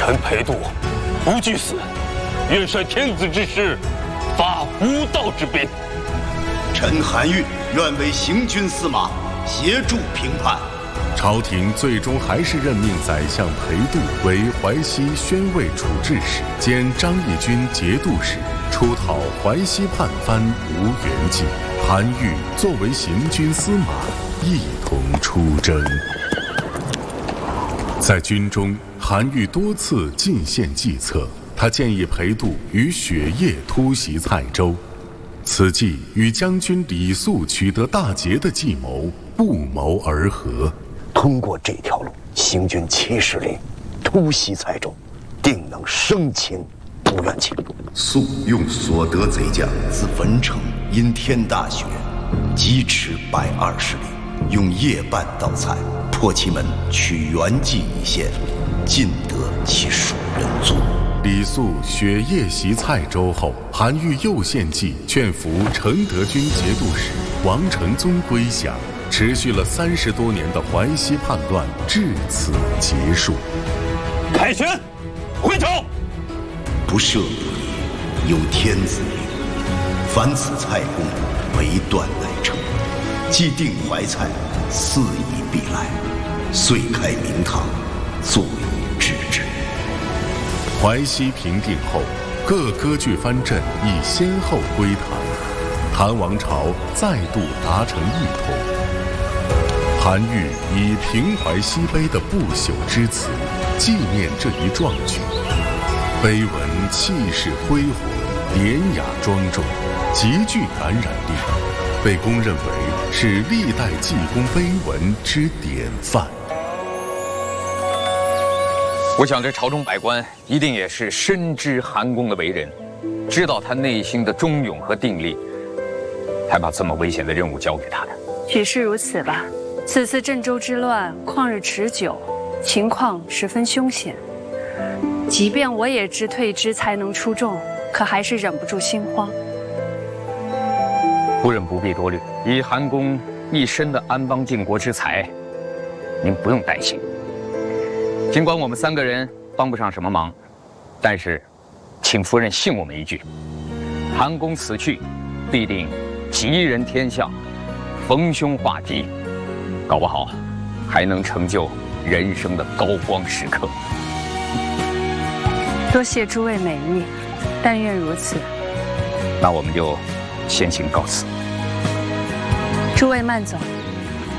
臣裴度不惧死，愿率天子之师，伐无道之兵。 臣韩愈愿为行军司马，协助平叛。 朝廷最终还是任命宰相裴度为淮西宣慰处置使，兼张义军节度使，出讨淮西叛藩吴元济。韩愈作为行军司马，一同出征。在军中，韩愈多次进献计策，他建议裴度于雪夜突袭蔡州，此计与将军李肃取得大捷的计谋不谋而合。 通过这条路行军70里，突袭蔡州，定能生擒不愿起。 肃用所得贼将自文城因天大雪，疾驰120里，用夜半到蔡，破其门，取元济一线，尽得其属人族。 李肃雪夜袭蔡州后，韩愈又献计劝服承德军节度使王承宗归降，持续了30多年的淮西叛乱至此结束。 凯旋，回朝。 不赦不义，有天子令，凡此蔡公，唯断乃成。既定淮蔡，4夷必来，遂开明堂，坐以制之。 淮西平定后，各割据藩镇已先后归唐，唐王朝再度达成一统。韩愈以平淮西碑的不朽之词纪念这一壮举，碑文气势恢宏，典雅庄重，极具感染力，被公认为是历代济公碑文之典范。 我想这朝中百官一定也是深知韩公的为人，知道他内心的忠勇和定力，才把这么危险的任务交给他的。 许是如此吧。此次郑州之乱旷日持久，情况十分凶险。即便我也知退之才能出众，可还是忍不住心慌。 夫人不必多虑，以韩公一身的安邦靖国之才，您不用担心。尽管我们3个人帮不上什么忙，但是，请夫人信我们一句，韩公此去，必定吉人天相，逢凶化吉，搞不好还能成就人生的高光时刻。 多谢诸位美意，但愿如此。 那我们就先行告辞。 诸位慢走。